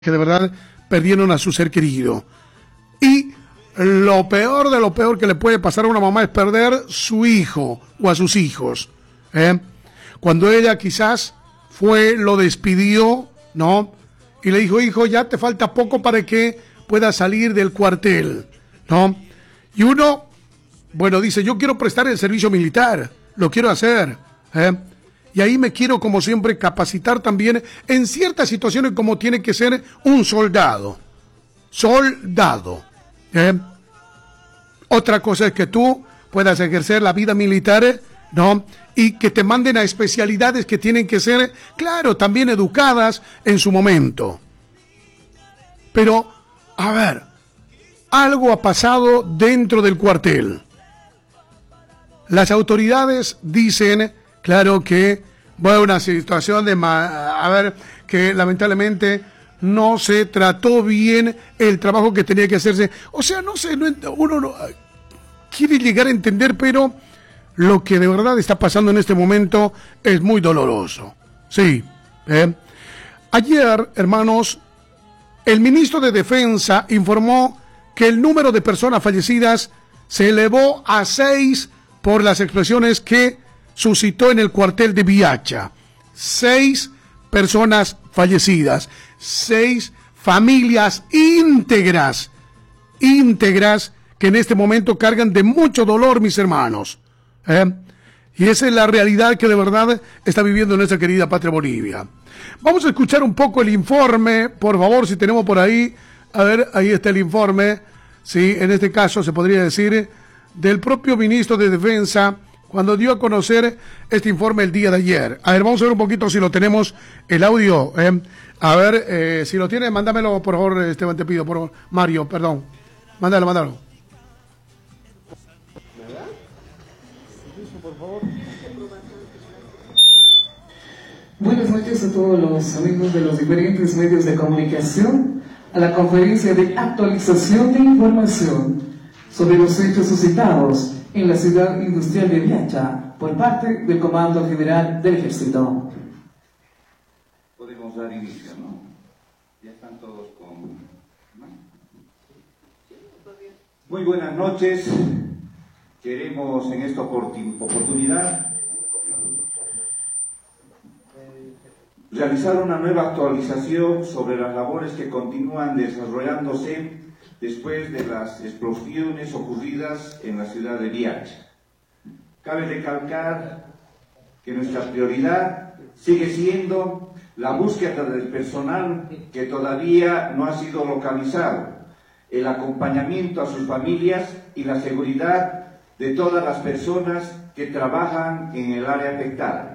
que de verdad perdieron a su ser querido. Y lo peor de lo peor que le puede pasar a una mamá es perder su hijo o a sus hijos. Cuando ella quizás lo despidió, ¿no? Y le dijo, hijo, ya te falta poco para que puedas salir del cuartel, ¿no? Y uno, bueno, dice, yo quiero prestar el servicio militar, lo quiero hacer, y ahí me quiero, como siempre, capacitar también en ciertas situaciones como tiene que ser un soldado. Soldado. Otra cosa es que tú puedas ejercer la vida militar, ¿no? Y que te manden a especialidades que tienen que ser, claro, también educadas en su momento. Pero, a ver, algo ha pasado dentro del cuartel. Las autoridades dicen, claro, que bueno, una situación de, que lamentablemente no se trató bien el trabajo que tenía que hacerse. O sea, no sé, uno no quiere llegar a entender, pero lo que de verdad está pasando en este momento es muy doloroso. Sí. Ayer, hermanos, el ministro de Defensa informó que el número de personas fallecidas se elevó a 6 por las explosiones que suscitó en el cuartel de Viacha. 6 personas fallecidas, 6 familias íntegras que en este momento cargan de mucho dolor, mis hermanos. Y esa es la realidad que de verdad está viviendo nuestra querida patria Bolivia. Vamos a escuchar un poco el informe, por favor, si tenemos por ahí. A ver, ahí está el informe. Sí, en este caso se podría decir del propio ministro de Defensa, cuando dio a conocer este informe el día de ayer. A ver, vamos a ver un poquito si lo tenemos, el audio. A ver, si lo tiene, mándamelo, por favor, Esteban, te pido, por favor. Mario, perdón. Mándalo. Buenas noches a todos los amigos de los diferentes medios de comunicación, a la conferencia de actualización de información sobre los hechos suscitados en la ciudad industrial de Viacha por parte del Comando General del Ejército. Podemos dar inicio, ¿no? Ya están todos con... Muy buenas noches. Queremos en esta oportunidad realizar una nueva actualización sobre las labores que continúan desarrollándose después de las explosiones ocurridas en la ciudad de Viacha. Cabe recalcar que nuestra prioridad sigue siendo la búsqueda del personal que todavía no ha sido localizado, el acompañamiento a sus familias y la seguridad de todas las personas que trabajan en el área afectada.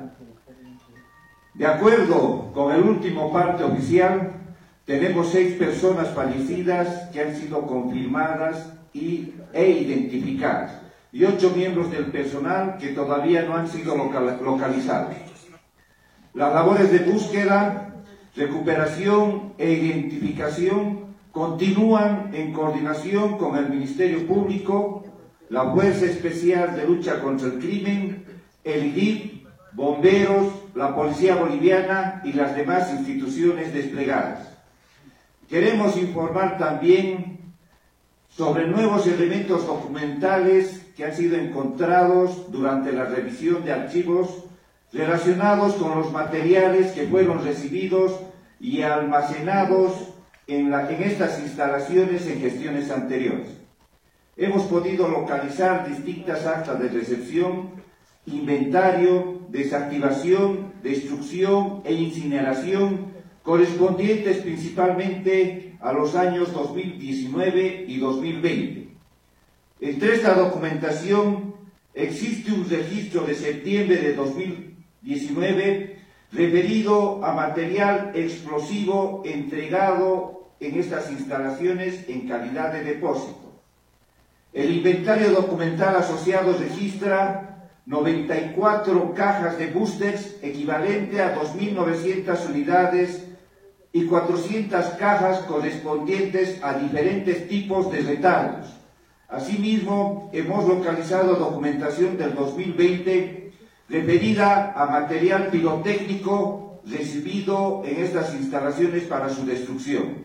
De acuerdo con el último parte oficial, tenemos 6 personas fallecidas que han sido confirmadas e identificadas y 8 miembros del personal que todavía no han sido localizados. Las labores de búsqueda, recuperación e identificación continúan en coordinación con el Ministerio Público, la Fuerza Especial de Lucha contra el Crimen, el IDIP, bomberos, la Policía Boliviana y las demás instituciones desplegadas. Queremos informar también sobre nuevos elementos documentales que han sido encontrados durante la revisión de archivos relacionados con los materiales que fueron recibidos y almacenados en estas instalaciones en gestiones anteriores. Hemos podido localizar distintas actas de recepción, inventario, desactivación, destrucción e incineración correspondientes principalmente a los años 2019 y 2020. Entre esta documentación existe un registro de septiembre de 2019 referido a material explosivo entregado en estas instalaciones en calidad de depósito. El inventario documental asociado registra 94 cajas de boosters equivalente a 2.900 unidades y 400 cajas correspondientes a diferentes tipos de retardos. Asimismo, hemos localizado documentación del 2020 referida a material pirotécnico recibido en estas instalaciones para su destrucción.